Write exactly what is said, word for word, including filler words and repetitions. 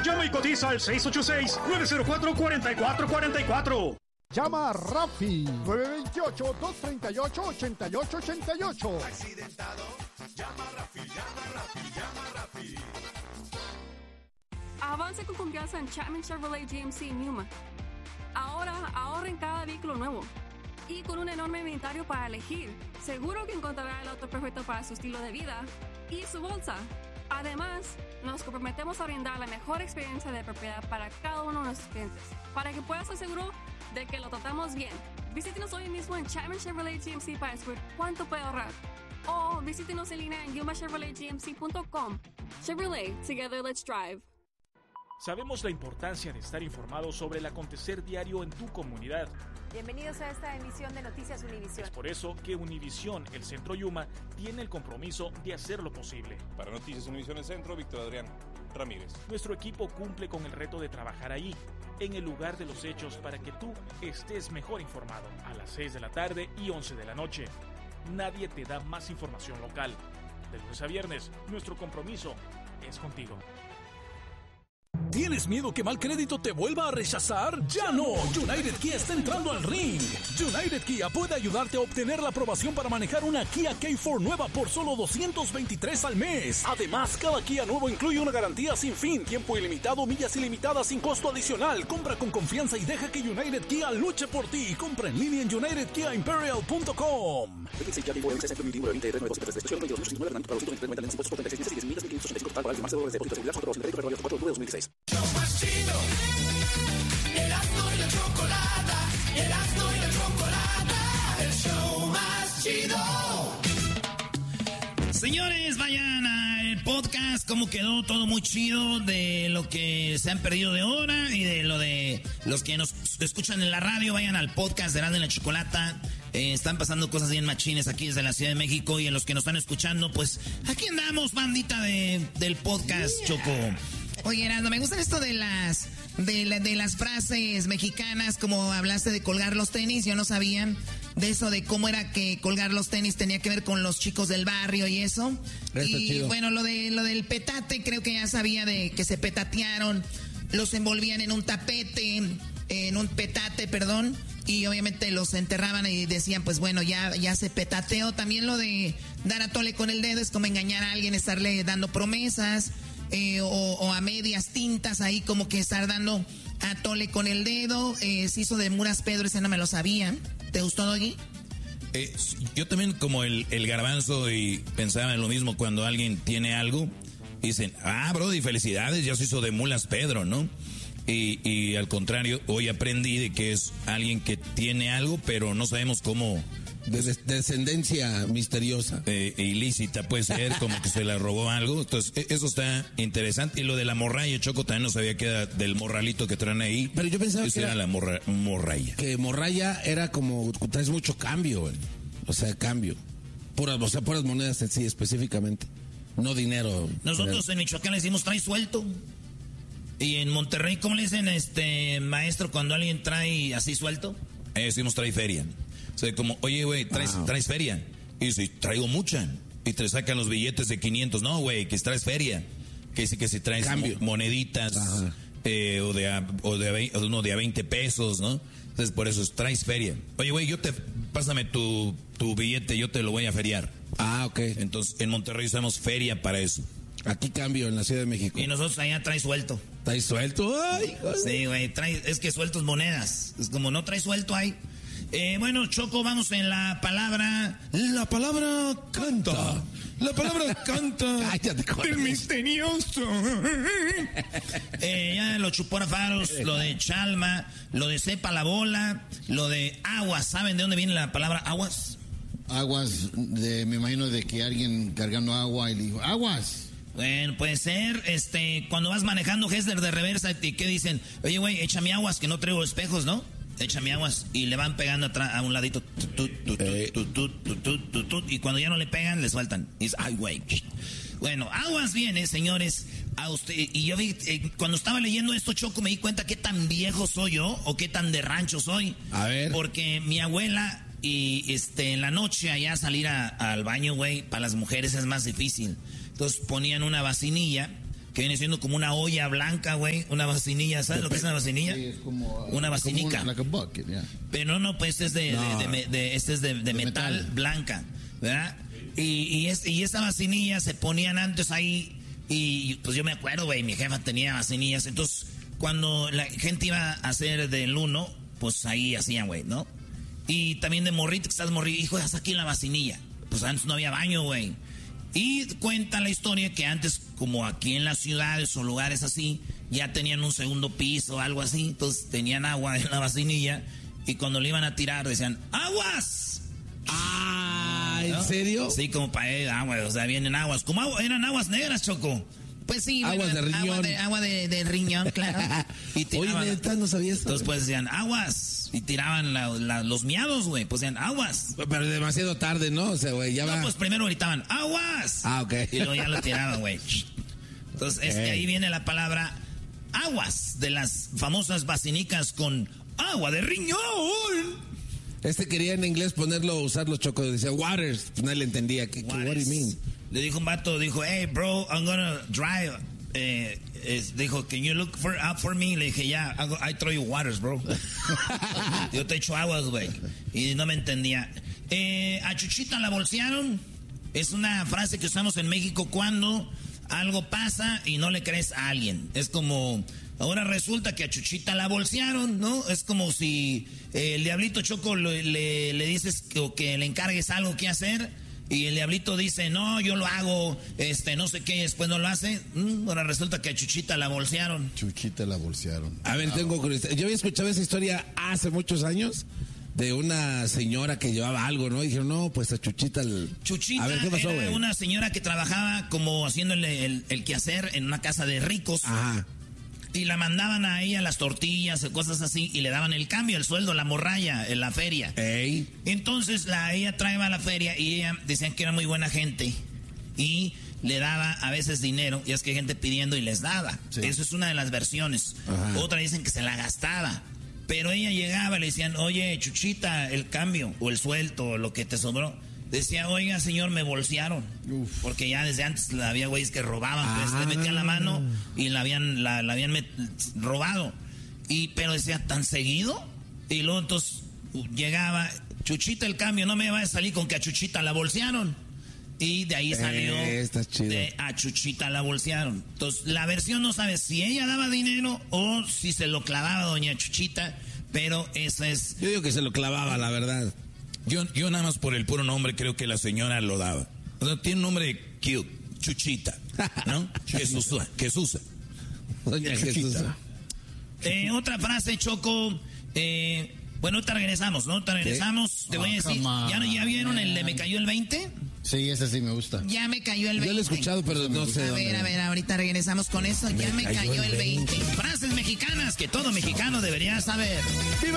Llama y cotiza al seis ocho seis, nueve cero cuatro, cuatro cuatro cuatro cuatro. Llama a Rafi, nueve dos ocho, dos tres ocho, ocho ocho ocho ocho. Accidentado, llama a Rafi, llama a Rafi, llama a Rafi. Avance con confianza en Chapman Chevrolet G M C en Yuma. Ahora ahorra en cada vehículo nuevo. Y con un enorme inventario para elegir, seguro que encontrará el auto perfecto para su estilo de vida y su bolsa. Además, nos comprometemos a brindar la mejor experiencia de propiedad para cada uno de nuestros clientes, para que puedas estar seguro de que lo tratamos bien. Visítenos hoy mismo en Chapman Chevrolet G M C para descubrir cuánto puede ahorrar. O visítenos en línea en yuma chevrolet g m c punto com. Chevrolet, together let's drive. Sabemos la importancia de estar informados sobre el acontecer diario en tu comunidad. Bienvenidos a esta emisión de Noticias Univisión. Es por eso que Univisión, el Centro Yuma, tiene el compromiso de hacer lo posible. Para Noticias Univisión el Centro, Víctor Adrián Ramírez. Nuestro equipo cumple con el reto de trabajar ahí, en el lugar de los hechos, para que tú estés mejor informado. A las seis de la tarde y once de la noche. Nadie te da más información local. De lunes a viernes, nuestro compromiso es contigo. ¿Tienes miedo que mal crédito te vuelva a rechazar? ¡Ya no! United Kia está entrando al ring. United Kia puede ayudarte a obtener la aprobación para manejar una Kia K cuatro nueva por solo doscientos veintitrés al mes. Además, cada Kia nuevo incluye una garantía sin fin, tiempo ilimitado, millas ilimitadas sin costo adicional. Compra con confianza y deja que United Kia luche por ti. Compra en línea en united kia imperial punto com. Show más chido, Erasmo y la Chocolata, Erasmo y la Chocolata, el show más chido. Señores, vayan al podcast, cómo quedó todo muy chido de lo que se han perdido de hora y de lo de los que nos escuchan en la radio. Vayan al podcast de Erasmo y la Chocolata. Eh, están pasando cosas bien machines aquí desde la Ciudad de México, y en los que nos están escuchando, pues aquí andamos, bandita de, del podcast, yeah. Choco. Oye, Erasmo, me gustan esto de las de, la, de las frases mexicanas, como hablaste de colgar los tenis. Yo no sabía de eso, de cómo era que colgar los tenis tenía que ver con los chicos del barrio y eso. Está y chido. Bueno, lo de lo del petate, creo que ya sabía de que se petatearon, los envolvían en un tapete, en un petate, perdón, y obviamente los enterraban y decían, pues bueno, ya, ya se petateó. También lo de dar a tole con el dedo es como engañar a alguien, estarle dando promesas. Eh, o, o a medias tintas ahí, como que estar dando a tole con el dedo. Eh, se hizo de Muras Pedro, ese no me lo sabía. ¿Te gustó, Doggy? Eh, yo también, como el, el garbanzo, y pensaba en lo mismo cuando alguien tiene algo. Dicen, ah, brody, felicidades, ya se hizo de Mulas Pedro, ¿no? Y, y al contrario, hoy aprendí de que es alguien que tiene algo, pero no sabemos cómo... De descendencia misteriosa. Eh, ilícita, puede ser, como que se le robó algo. Entonces, eso está interesante. Y lo de la morralla, Choco, también no sabía que era del morralito que traen ahí. Pero yo pensaba eso que era, era la morra, morralla. Que morralla era como, traes mucho cambio, güey. O sea, cambio. Puras, o sea, puras monedas en sí, específicamente. No dinero. Nosotros en Michoacán le decimos, trae suelto. Y en Monterrey, ¿cómo le dicen, este maestro, cuando alguien trae así suelto? Eh, decimos, trae feria. O sea, como, oye, güey, ¿traes, wow. ¿traes feria? Y dice, traigo mucha. Y te sacan los billetes de quinientos. No, güey, que traes feria. Que dice que si traes mo- moneditas eh, o de a, o de, a, o no, de a veinte pesos, ¿no? Entonces, por eso es, traes feria. Oye, güey, yo te, pásame tu, tu billete, yo te lo voy a feriar. Ah, ok. Entonces, en Monterrey usamos feria para eso. Aquí cambio, en la Ciudad de México. Y nosotros allá traes suelto. ¿Traes suelto? Ay, sí, güey, trae, es que sueltos monedas. Es como no traes suelto ahí. Eh, bueno, Choco, vamos en la palabra... La palabra canta. La palabra canta. Cállate, el misterioso. eh, ya lo chupó a Faros, lo de Chalma, lo de Sepa la Bola, lo de aguas. ¿Saben de dónde viene la palabra aguas? Aguas, de, me imagino de que alguien cargando agua y le dijo, aguas. Bueno, puede ser, este, cuando vas manejando Hessler de reversa, ¿y qué dicen? Oye, güey, échame aguas, que no traigo espejos, ¿no? Échame aguas, y le van pegando atrás a un ladito, tu, tu, tu, tu, tu, tu, tu, tu, tu, y cuando ya no le pegan, le sueltan. Y dice, ay, güey. Bueno, aguas viene, señores, a usted. Y yo vi, eh, cuando estaba leyendo esto, Choco, me di cuenta qué tan viejo soy yo, o qué tan de rancho soy. A ver. Porque mi abuela, y este, en la noche allá salir a, al baño, güey, para las mujeres es más difícil. Entonces ponían una vacinilla que viene siendo como una olla blanca, güey, una vacinilla, ¿sabes lo que es una vacinilla? Sí, es como... Una vacinica. Como un, like a bucket, yeah. Pero no, pues este es de, no. de, de, de, este es de, de, de metal, metal blanca, ¿verdad? Y, y, es, y esa vacinilla se ponían antes ahí, y pues yo me acuerdo, güey, mi jefa tenía vacinillas, entonces cuando la gente iba a hacer del uno, pues ahí hacían, güey, ¿no? Y también de morrito, que estás morrito, hijo, haz aquí la vacinilla. Pues antes no había baño, güey. Y cuenta la historia que antes, como aquí en las ciudades o lugares así, ya tenían un segundo piso o algo así, entonces tenían agua en la vacinilla y cuando le iban a tirar decían, ¡aguas! Ah, ¿en ¿no? serio? Sí, como para él, agua, o sea, vienen aguas. Como agua, eran aguas negras, Choco. Pues sí, aguas bueno, de riñón. Agua de, agua de, de riñón, claro. Y tiraban, oye, neta, no sabía eso. Entonces pues decían, aguas. Y tiraban la, la, los miados, güey. Pues decían, aguas. Pero demasiado tarde, ¿no? O sea, güey, ya no, va. pues primero gritaban, aguas. Ah, ok. Y luego ya lo tiraban, güey. Entonces okay. es que ahí viene la palabra aguas, de las famosas vacinicas con agua de riñón. Este quería en inglés ponerlo, usarlo, Choco. Decía waters. Pues nadie le entendía. ¿Qué, what do you mean? Le dijo un vato, dijo, hey, bro, I'm gonna drive. Eh, eh, dijo, can you look for, out for me? Le dije, ya, yeah, I throw you waters, bro. Yo te echo aguas, güey. Y no me entendía. Eh, a Chuchita la bolsearon. Es una frase que usamos en México cuando algo pasa y no le crees a alguien. Es como, ahora resulta que a Chuchita la bolsearon, ¿no? Es como si eh, el diablito Choco le, le, le dices que, o que le encargues algo que hacer. Y el diablito dice, no, yo lo hago, este, no sé qué, después no lo hace. Mm, ahora resulta que a Chuchita la bolsearon. Chuchita la bolsearon. A ver, tengo curiosidad. Yo había escuchado esa historia hace muchos años de una señora que llevaba algo, ¿no? Y dijeron, no, pues a Chuchita... El... Chuchita a ver, ¿qué pasó, era güey? Una señora que trabajaba como haciéndole el, el quehacer en una casa de ricos. Ajá. Y la mandaban a ella las tortillas o cosas así y le daban el cambio, el sueldo, la morralla en la feria. Ey. Entonces la, ella traía a la feria y ella decían que era muy buena gente y le daba a veces dinero y es que hay gente pidiendo y les daba. Sí. Eso es una de las versiones. Ajá. Otra dicen que se la gastaba. Pero ella llegaba y le decían, oye, Chuchita, el cambio o el sueldo o lo que te sobró. Decía, oiga, señor, me bolsearon. Uf. Porque ya desde antes había güeyes que robaban, pues ah. le metían la mano y la habían, la, la habían met- robado. Y, pero decía, ¿tan seguido? Y luego entonces llegaba, Chuchita, el cambio, no me vaya a salir con que a Chuchita la bolsearon. Y de ahí salió eh, de a Chuchita la bolsearon. Entonces, la versión no sabe si ella daba dinero o si se lo clavaba doña Chuchita, pero eso es... Yo digo que se lo clavaba, la verdad. Yo, yo nada más por el puro nombre creo que la señora lo daba. O sea, tiene un nombre cute, Chuchita, ¿no? Jesusa, Jesusa. Doña Jesusa. Eh, otra frase, Choco. Eh, bueno, ahorita regresamos, ¿no? Ahorita regresamos. Te voy a decir, ¿ya, ¿ya vieron el de Me Cayó el veinte? Sí, ese sí me gusta. Ya me cayó el veinte. Yo lo he escuchado, pero no sé. A dónde. ver, a ver, ahorita regresamos con eso. Ya me, me cayó, cayó el veinte. Frases mexicanas que todo mexicano debería saber.